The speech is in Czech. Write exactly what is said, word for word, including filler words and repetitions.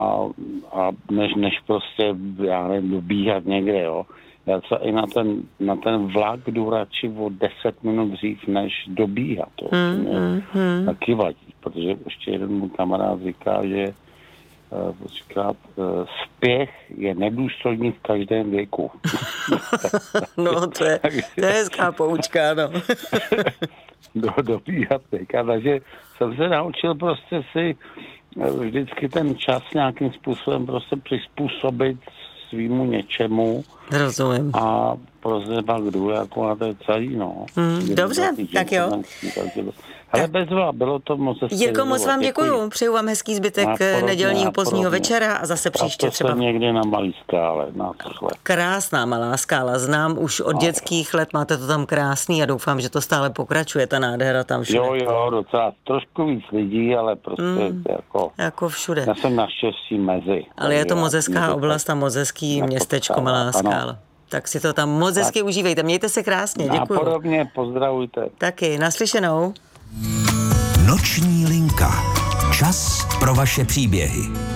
a než, než prostě, já nevím, dobíhat někde, jo. Já se i na ten, na ten vlak jdu radši o deset minut dřív, než dobíhat. To hmm, mě hmm, hmm. taky vadí, protože ještě jeden můj kamarád říká, že uh, říká, uh, spěch je nedůstojný v každém věku. No, to je, to je hezká poučka, no. Do, dobíhat teďka, takže jsem se naučil prostě si vždycky ten čas nějakým způsobem prostě přizpůsobit svýmu něčemu. Rozumím. A prostě pak jdu jako na té celý, no. Mm, dobře, tak jo. Ale bezva, bylo to moc hezké. Jirko, moc vám děkuju. Přeju vám hezký zbytek nedělního pozdního večera a zase příště a to třeba. jsem někde na malý skále, na Krásná malá skála, znám už od dětských let, máte to tam krásný a doufám, že to stále pokračuje, ta nádhera tam všude. Jo, jo, docela trošku víc lidí, ale prostě mm, jako... Jako všude. Já jsem naštěstí mezi. Ale je to moc hezká oblast a moc hezký městečko, malá skála. Tak si to tam moc hezky užívejte. Mějte se krásně, děkuju. A podobně, pozdravujte. Taky, naslyšenou. Noční linka. Čas pro vaše příběhy.